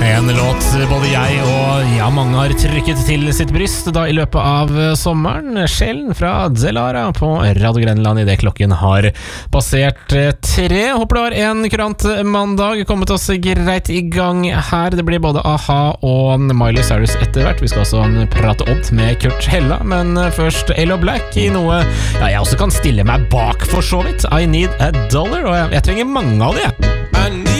En låt både jeg og mange har trykket til sitt bryst da i løpet av sommeren. Sjelen fra Delara på Radio Grenland I det klokken har passert 3. Håper du har en kurant mandag, kommet oss greit I gang her. Det blir både A-ha og Miley Cyrus etter hvert. Vi skal også prate odd med Kurt Hella, men først Aloe Black I noe jeg også kan stille meg bak for så vidt. I Need a Dollar, og jeg trenger mange av det.